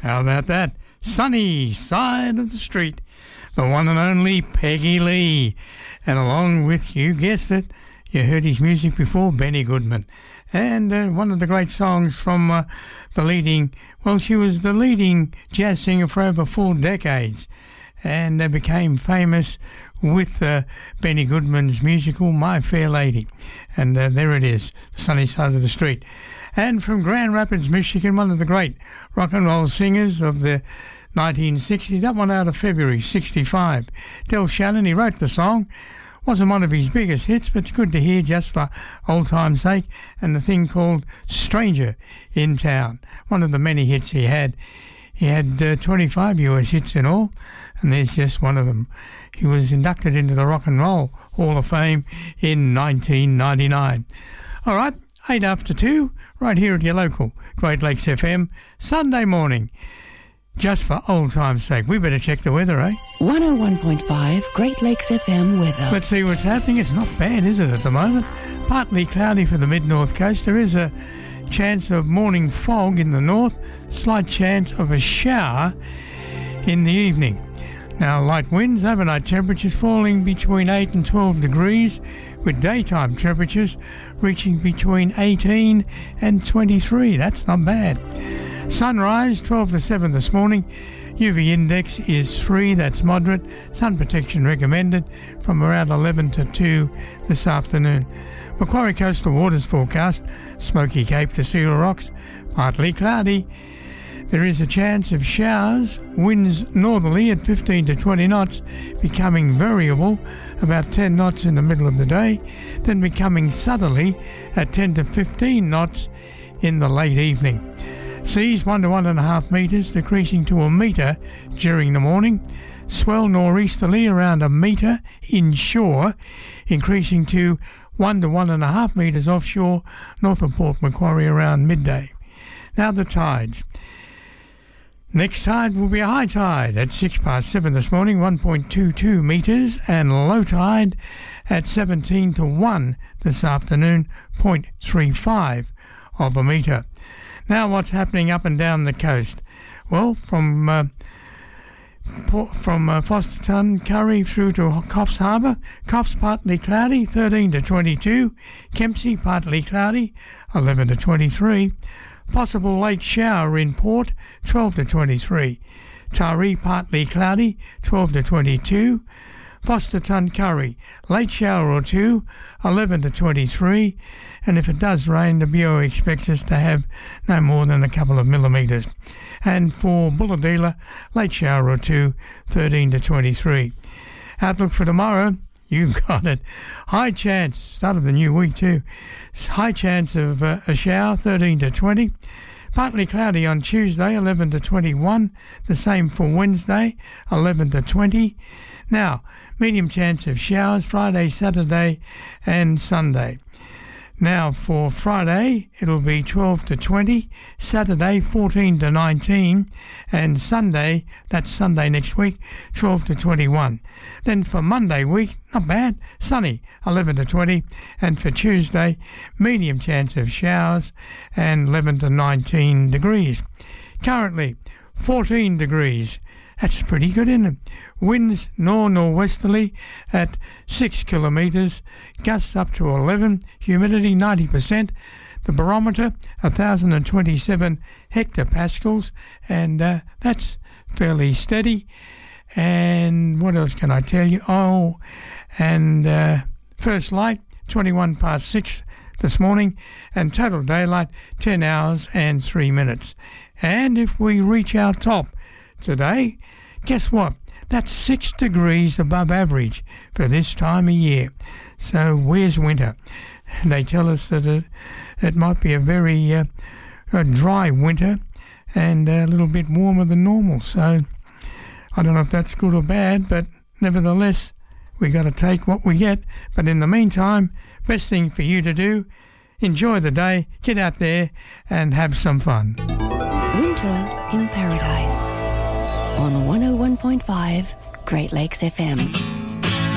How about that? Sunny Side of the Street, the one and only Peggy Lee. And along with, you guessed it, you heard his music before, Benny Goodman. And one of the great songs from she was the leading jazz singer for over 4 decades. And they became famous with Benny Goodman's musical, My Fair Lady. And there it is, the Sunny Side of the Street. And from Grand Rapids, Michigan, one of the great rock and roll singers of the 1960s, that one out of February 65. Del Shannon, he wrote the song. Wasn't one of his biggest hits, but it's good to hear just for old time's sake. And the thing called Stranger in Town, one of the many hits he had. He had 25 US hits in all, and there's just one of them. He was inducted into the Rock and Roll Hall of Fame in 1999. All right, 8 after 2, right here at your local Great Lakes FM, Sunday morning. Just for old time's sake, we better check the weather, eh? 101.5 Great Lakes FM weather. Let's see what's happening. It's not bad, is it, at the moment? Partly cloudy for the mid-north coast. There is a chance of morning fog in the north, slight chance of a shower in the evening. Now, light winds, overnight temperatures falling between 8 and 12 degrees, with daytime temperatures reaching between 18 and 23. That's not bad. Sunrise, 12 to 7 this morning. UV index is 3, that's moderate. Sun protection recommended from around 11 to 2 this afternoon. Macquarie Coastal Waters forecast, Smoky Cape to Seal Rocks, partly cloudy. There is a chance of showers, winds northerly at 15 to 20 knots, becoming variable, about 10 knots in the middle of the day, then becoming southerly at 10 to 15 knots in the late evening. Seas 1 to 1.5 metres, decreasing to 1 metre during the morning. Swell nor'easterly around 1 metre inshore, increasing to 1 to 1.5 metres offshore, north of Port Macquarie around midday. Now the tides. Next tide will be a high tide at 7:06 this morning, 1.22 metres, and low tide at 17 to 1 this afternoon, 0.35 of a metre. Now what's happening up and down the coast? Well, from Fosterton, Curry through to Coffs Harbour. Coffs partly cloudy, 13 to 22. Kempsey partly cloudy, 11 to 23. Possible late shower in Port, 12 to 23. Taree partly cloudy, 12 to 22. Fosterton, Curry, late shower or two, 11 to 23. And if it does rain, the Bureau expects us to have no more than a couple of millimetres. And for Bulahdelah, late shower or two, 13 to 23. Outlook for tomorrow, you've got it. High chance, start of the new week too. High chance of a shower, 13 to 20. Partly cloudy on Tuesday, 11 to 21. The same for Wednesday, 11 to 20. Now, medium chance of showers Friday, Saturday and Sunday. Now for Friday, it'll be 12 to 20, Saturday 14 to 19, and Sunday, that's Sunday next week, 12 to 21. Then for Monday week, not bad, sunny, 11 to 20, and for Tuesday, medium chance of showers and 11 to 19 degrees. Currently, 14 degrees. That's pretty good, isn't it? Winds nor'westerly at 6 kilometres, gusts up to 11, humidity 90%, the barometer 1,027 hectopascals, and that's fairly steady. And what else can I tell you? Oh, and first light 21 past 6 this morning, and total daylight 10 hours and 3 minutes. And if we reach our top today, guess what? That's 6 degrees above average for this time of year. So where's winter? They tell us that it might be a very a dry winter and a little bit warmer than normal. So I don't know if that's good or bad, but nevertheless, we got to take what we get. But in the meantime, best thing for you to do, enjoy the day, get out there and have some fun. Winter in Paradise on 101.5 Great Lakes FM.